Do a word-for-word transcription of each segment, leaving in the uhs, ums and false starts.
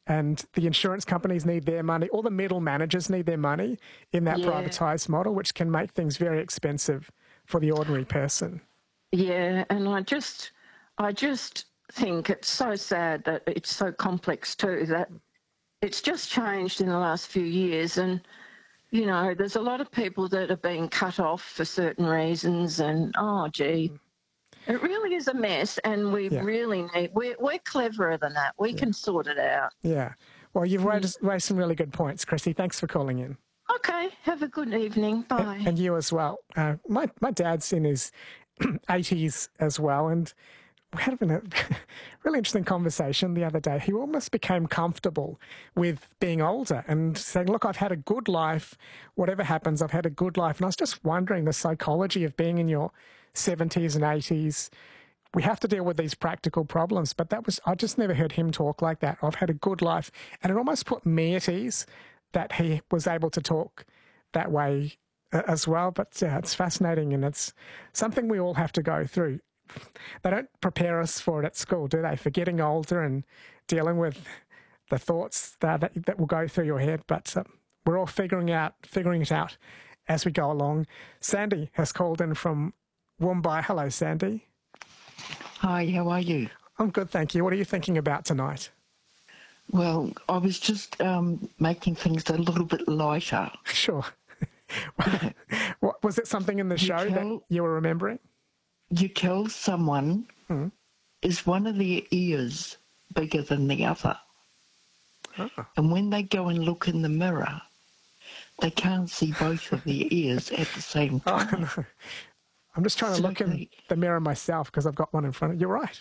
and the insurance companies need their money. All the middle managers need their money in that Yeah. privatised model, which can make things very expensive for the ordinary person. Yeah, and I just, I just think it's so sad that it's so complex too, that it's just changed in the last few years. And, you know, there's a lot of people that are being cut off for certain reasons, and, oh, gee, it really is a mess, and we Yeah. really need, we're, we're cleverer than that. We Yeah. can sort it out. Yeah. Well, you've raised, raised some really good points, Chrissy. Thanks for calling in. Okay, have a good evening. Bye. And, and you as well. Uh, my, my dad's in his eighties as well, and we had a really interesting conversation the other day. He almost became comfortable with being older and saying, look, I've had a good life. Whatever happens, I've had a good life. And I was just wondering the psychology of being in your seventies and eighties. We have to deal with these practical problems, but that was, I just never heard him talk like that. I've had a good life. And it almost put me at ease that he was able to talk that way uh, as well. But yeah, it's fascinating, and it's something we all have to go through. They don't prepare us for it at school, do they? For getting older and dealing with the thoughts that, that, that will go through your head. But uh, we're all figuring out, figuring it out as we go along. Sandy has called in from Woombye. Hello, Sandy. Hi, how are you? I'm good, thank you. What are you thinking about tonight? Well, I was just um, making things a little bit lighter. Sure. What, was it something in the You show tell- that you were remembering? You tell someone, Hmm. is one of their ears bigger than the other? Oh. And when they go and look in the mirror, they can't see both of their ears at the same Oh, time. no. I'm just trying to look in Absolutely. the mirror myself because I've got one in front of you. You're right.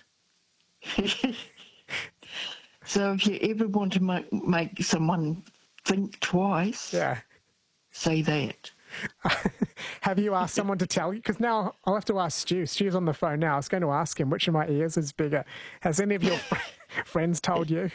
So if you ever want to make, make someone think twice, Yeah. say that. Have you asked someone to tell you? Because now I'll have to ask Stu. Stu's on the phone now. I was going to ask him which of my ears is bigger. Has any of your fr- friends told you?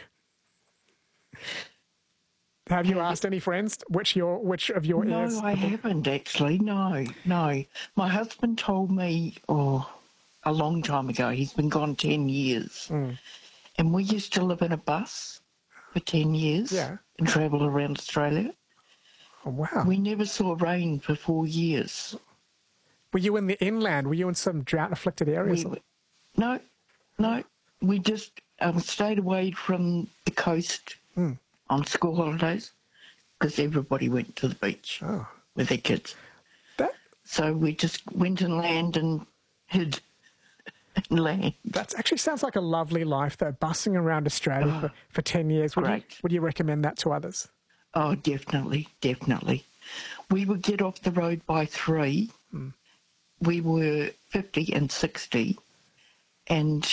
Have you asked any friends which your which of your No, ears? I haven't actually. No, no. My husband told me, oh, a long time ago. He's been gone ten years. Mm. And we used to live in a bus for ten years Yeah. and travel around Australia. Oh, wow. We never saw rain for four years. Were you in the inland? Were you in some drought-afflicted areas? We, no, no. We just um, stayed away from the coast Mm. on school holidays because everybody went to the beach Oh, with their kids. that So we just went inland and hid in land. that actually sounds like a lovely life, though, bussing around Australia Oh, for, for ten years. Would you, great. would you recommend that to others? Oh, definitely, definitely. We would get off the road by three. Mm. We were fifty and sixty, and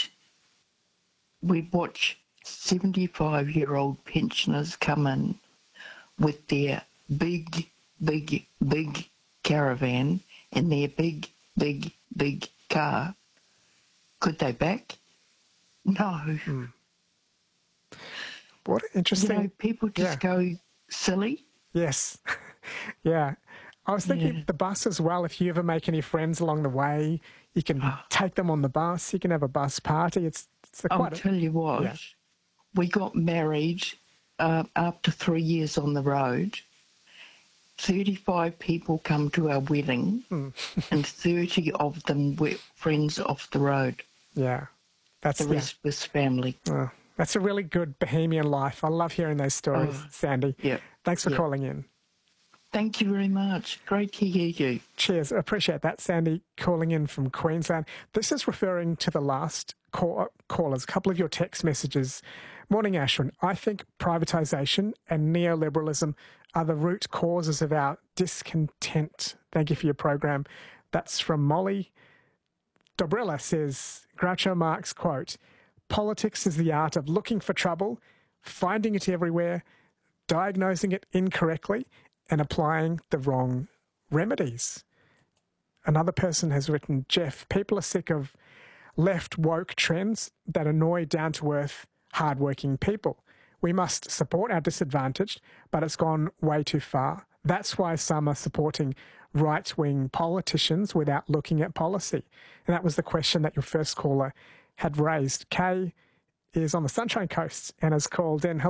we'd watch seventy-five-year-old pensioners come in with their big, big, big caravan and their big, big, big car. Could they back? No. Mm. What an You interesting... know, people just Yeah. go silly. Yes. Yeah. I was thinking Yeah. the bus as well. If you ever make any friends along the way, you can take them on the bus. You can have a bus party. It's, it's a I'll quite a, tell you what, yeah. we got married uh, after three years on the road. thirty-five people come to our wedding, Hmm. and thirty of them were friends off the road. yeah. That's The yeah. rest was family. Oh, that's a really good bohemian life. I love hearing those stories, Oh, Sandy. yeah, Thanks for yeah. calling in. Thank you very much. Great to hear you. Cheers. I appreciate that, Sandy, calling in from Queensland. This is referring to the last call, callers, a couple of your text messages. Morning, Ashwin. I think privatisation and neoliberalism are the root causes of our discontent. Thank you for your program. That's from Molly. Dobrilla says, Groucho Marx quote, politics is the art of looking for trouble, finding it everywhere, diagnosing it incorrectly, and applying the wrong remedies. Another person has written, Jeff, people are sick of left woke trends that annoy down-to-earth, hard-working people. We must support our disadvantaged, but it's gone way too far. That's why some are supporting right-wing politicians without looking at policy. And that was the question that your first caller had raised. Kay is on the Sunshine Coast and has called in.